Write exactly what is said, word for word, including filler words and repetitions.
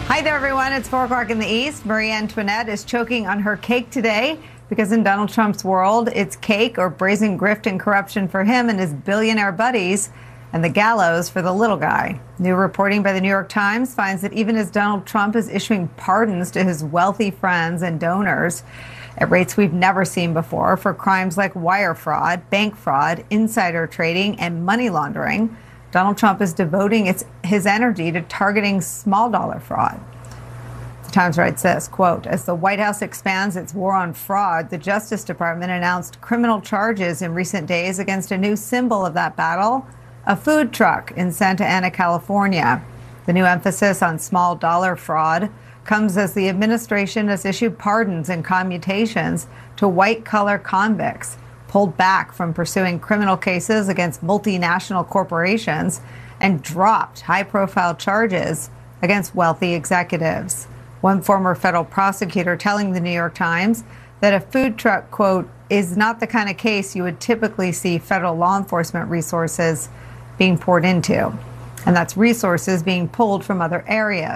Hi there, everyone. It's four o'clock in the East. Marie Antoinette is choking on her cake today because in Donald Trump's world, it's cake or brazen grift and corruption for him and his billionaire buddies, and the gallows for the little guy. New reporting by the New York Times finds that even as Donald Trump is issuing pardons to his wealthy friends and donors at rates we've never seen before for crimes like wire fraud, bank fraud, insider trading, and money laundering, Donald Trump is devoting its, his energy to targeting small dollar fraud. The Times writes this, quote, as the White House expands its war on fraud, the Justice Department announced criminal charges in recent days against a new symbol of that battle, a food truck in Santa Ana, California. The new emphasis on small dollar fraud comes as the administration has issued pardons and commutations to white-collar convicts pulled back from pursuing criminal cases against multinational corporations and dropped high-profile charges against wealthy executives. One former federal prosecutor telling the New York Times that a food truck, quote, is not the kind of case you would typically see federal law enforcement resources being poured into. And that's resources being pulled from other areas.